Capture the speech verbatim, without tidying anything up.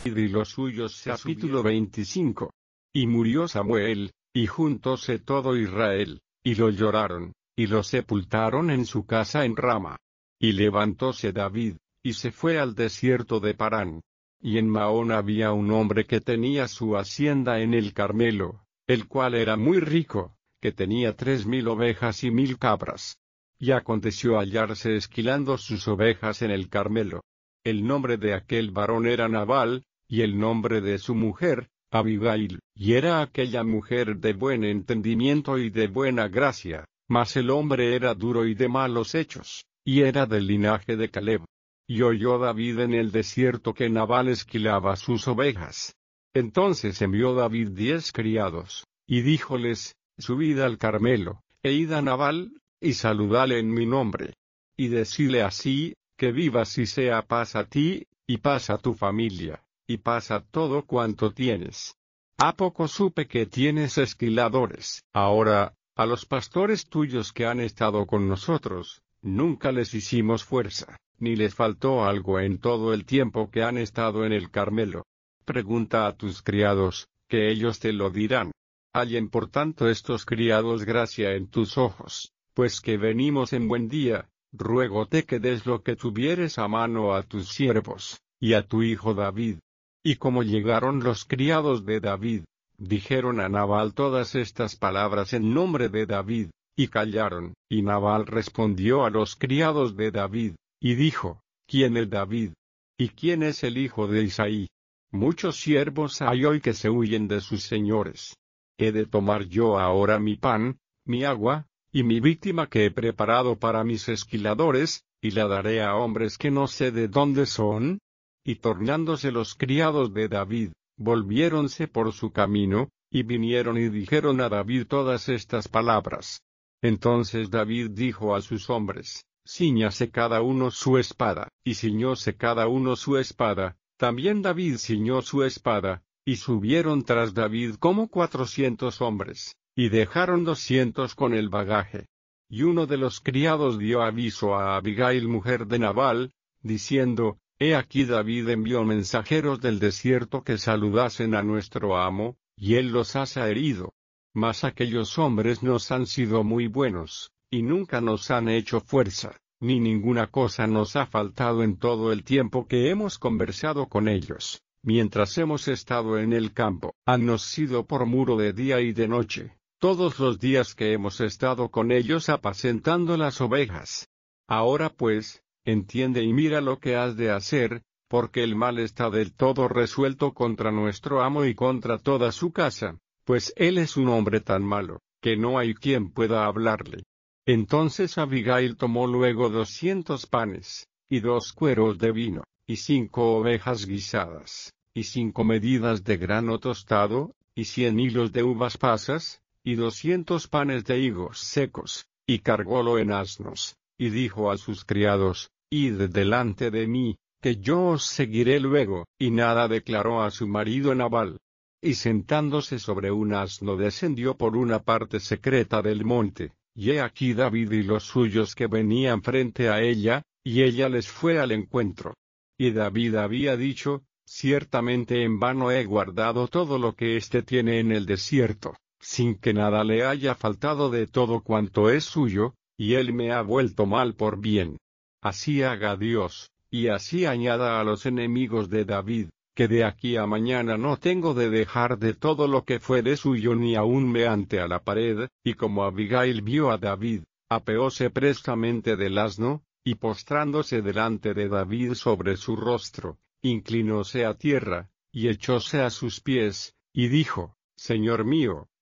y los suyos. Capítulo veinticinco. Y murió Samuel, y juntóse todo Israel, y lo lloraron, y lo sepultaron en su casa en Rama. Y levantóse David, y se fue al desierto de Parán. Y en Maón había un hombre que tenía su hacienda en el Carmelo, el cual era muy rico, que tenía tres mil ovejas y mil cabras. Y aconteció hallarse esquilando sus ovejas en el Carmelo. El nombre de aquel varón era Nabal, y el nombre de su mujer, Abigail, y era aquella mujer de buen entendimiento y de buena gracia, mas el hombre era duro y de malos hechos, y era del linaje de Caleb. Y oyó David en el desierto que Nabal esquilaba sus ovejas. Entonces envió David diez criados, y díjoles, subid al Carmelo, e id a Nabal, y saludale en mi nombre. Y decile así, que vivas y sea paz a ti, y paz a tu familia, y paz a todo cuanto tienes. ¿A poco supe que tienes esquiladores? Ahora, a los pastores tuyos que han estado con nosotros, nunca les hicimos fuerza, ni les faltó algo en todo el tiempo que han estado en el Carmelo. Pregunta a tus criados, que ellos te lo dirán. Hallen por tanto estos criados gracia en tus ojos, pues que venimos en buen día. Ruégote que des lo que tuvieres a mano a tus siervos, y a tu hijo David. Y como llegaron los criados de David, dijeron a Nabal todas estas palabras en nombre de David, y callaron. Y Nabal respondió a los criados de David, y dijo, ¿quién es David? ¿Y quién es el hijo de Isaí? Muchos siervos hay hoy que se huyen de sus señores. ¿He de tomar yo ahora mi pan, mi agua, y mi víctima que he preparado para mis esquiladores, y la daré a hombres que no sé de dónde son? Y tornándose los criados de David, volviéronse por su camino, y vinieron y dijeron a David todas estas palabras. Entonces David dijo a sus hombres, ciñase cada uno su espada, y ciñóse cada uno su espada, también David ciñó su espada, y subieron tras David como cuatrocientos hombres. Y dejaron doscientos con el bagaje. Y uno de los criados dio aviso a Abigail mujer de Nabal, diciendo, He aquí David envió mensajeros del desierto que saludasen a nuestro amo, y él los ha herido. Mas aquellos hombres nos han sido muy buenos, y nunca nos han hecho fuerza, ni ninguna cosa nos ha faltado en todo el tiempo que hemos conversado con ellos, mientras hemos estado en el campo. Hannos sido por muro de día y de noche, todos los días que hemos estado con ellos apacentando las ovejas. Ahora pues, entiende y mira lo que has de hacer, porque el mal está del todo resuelto contra nuestro amo y contra toda su casa, pues él es un hombre tan malo, que no hay quien pueda hablarle. Entonces Abigail tomó luego doscientos panes, y dos cueros de vino, y cinco ovejas guisadas, y cinco medidas de grano tostado, y cien hilos de uvas pasas, y doscientos panes de higos secos, y cargólo en asnos, y dijo a sus criados, Id delante de mí, que yo os seguiré luego, y nada declaró a su marido Nabal. Y sentándose sobre un asno descendió por una parte secreta del monte, y he aquí David y los suyos que venían frente a ella, y ella les fue al encuentro. Y David había dicho, ciertamente en vano he guardado todo lo que éste tiene en el desierto, sin que nada le haya faltado de todo cuanto es suyo, y él me ha vuelto mal por bien. Así haga Dios, y así añada a los enemigos de David, que de aquí a mañana no tengo de dejar de todo lo que fuere suyo ni aun meante a la pared. Y como Abigail vio a David, apeóse prestamente del asno, y postrándose delante de David sobre su rostro, inclinóse a tierra, y echóse a sus pies, y dijo, Señor mío,